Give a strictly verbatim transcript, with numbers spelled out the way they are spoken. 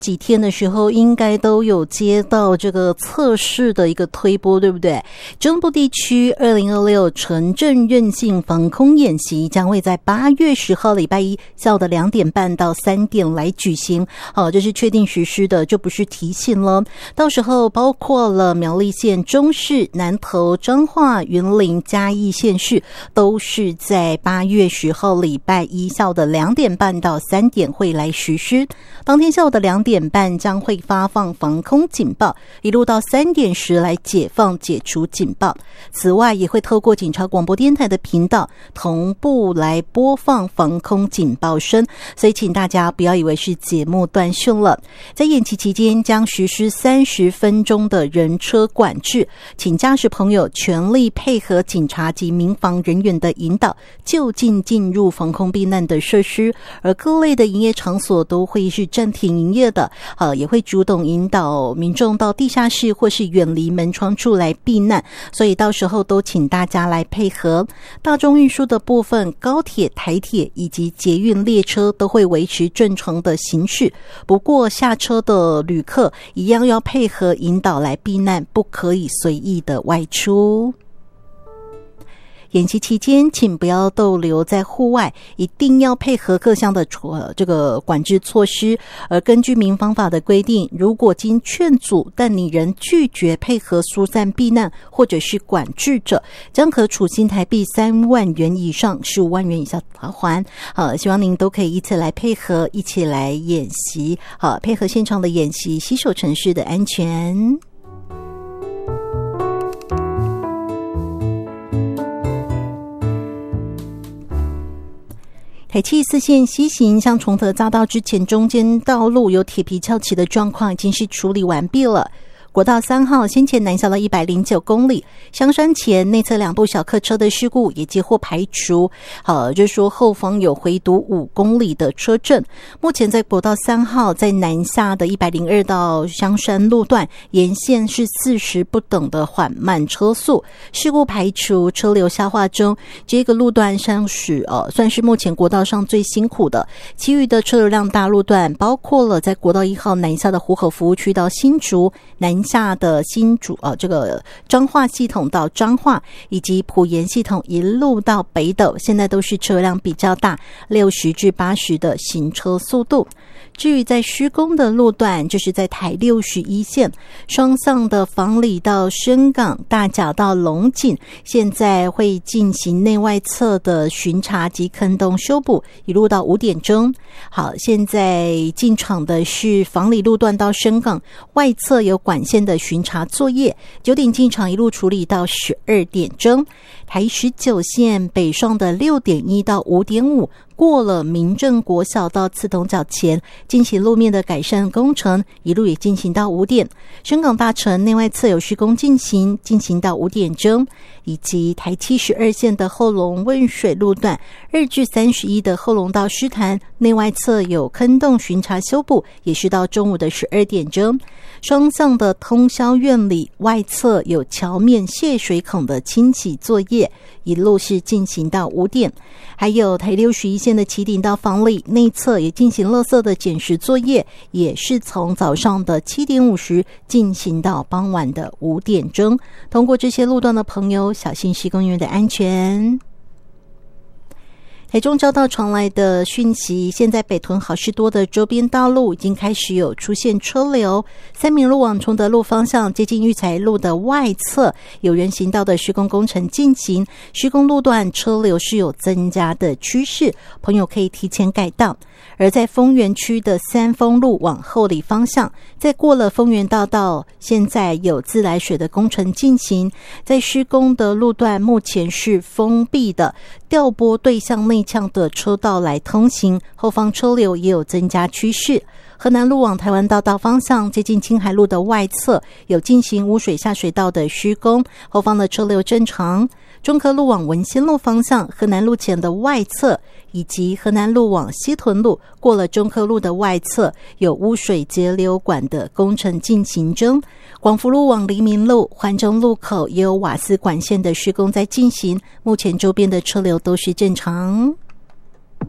几天的时候应该都有接到这个测试的一个推播，对不对？中部地区二零二六城镇韧性防空演习将会在八月十号礼拜一下午的两点半到三点来举行。好，这是确定实施的，就不是提醒了。到时候包括了苗栗县、中市、南投、彰化、云林、嘉义县市，都是在八月十号礼拜一下午的两点半到三点会来实施。当天下午的两点半将会发放防空警报，一路到三点时来解放解除警报。此外，也会透过警察广播电台的频道同步来播放防空警报声，所以请大家不要以为是节目断讯了。在演习期间将实施三十分钟的人车管制，请驾驶朋友全力配合警察及民防人员的引导，就近进入防空避难的设施，而各类的营业场所都会是暂停营业的，呃，也会主动引导民众到地下室或是远离门窗处来避难，所以到时候都请大家来配合。大众运输的部分，高铁、台铁以及捷运列车都会维持正常的行驶，不过下车的旅客一样要配合引导来避难，不可以随意的外出。演习期间，请不要逗留在户外，一定要配合各项的呃这个管制措施。而根据民防法的规定，如果经劝阻，但你仍拒绝配合疏散避难或者是管制者，将可处新台币三万元以上十五万元以下罚锾。呃，希望您都可以一起来配合，一起来演习，呃，配合现场的演习，携手城市的安全。台七四线西行向崇德匝道之前，中间道路有铁皮翘起的状况已经是处理完毕了。国道三号先前南下到一百零九公里，香山前内侧两部小客车的事故也接获排除。好，就是说后方有回堵五公里的车阵。目前在国道三号在南下的一百零二到香山路段沿线是四十不等的缓慢车速，事故排除，车流消化中。这个路段上是呃算是目前国道上最辛苦的，其余的车流量大路段包括了在国道一号南下的湖口服务区到新竹，南下的新竹呃这个彰化系统到彰化，以及埔盐系统一路到北斗，现在都是车辆比较大，六十至八十的行车速度。至于在施工的路段，就是在台六十一线双向的房里到深港、大甲到龙井，现在会进行内外侧的巡查及坑洞修补，一路到五点钟。好，现在进场的是房里路段到深港，外侧有管线的巡查作业，九点进场，一路处理到十二点钟。台十九线北上的六点一到五点五，过了民政国小到刺桐角前进行路面的改善工程，一路也进行到五点。深港大城内外侧有施工进行，进行到五点钟，以及台七十二线的后龙汶水路段二至三十一的后龙到狮潭内外侧有坑洞巡查修补，也是到中午的十二点钟。双向的通霄院里外侧有桥面泄水孔的清洗作业，一路是进行到五点。还有台六十一线的旗顶到房里内侧也进行垃圾的捡拾作业，也是从早上的七点五十进行到傍晚的五点钟。通过这些路段的朋友，小心施工人员的安全。台中交道传来的讯息，现在北屯好事多的周边道路已经开始有出现车流，三民路往崇德路方向接近育才路的外侧有人行道的施工工程进行，施工路段车流是有增加的趋势，朋友可以提前改道。而在丰原区的三丰路往后里方向，在过了丰原道道，现在有自来水的工程进行，在施工的路段目前是封闭的，调拨对向内腔的车道来通行，后方车流也有增加趋势。河南路往台湾道道方向接近青海路的外侧有进行污水下水道的施工，后方的车流正常。中科路往文仙路方向河南路前的外侧，以及河南路往西屯路过了中科路的外侧有污水截流管的工程进行中。广福路往黎明路环中路口也有瓦斯管线的施工在进行，目前周边的车流都是正常。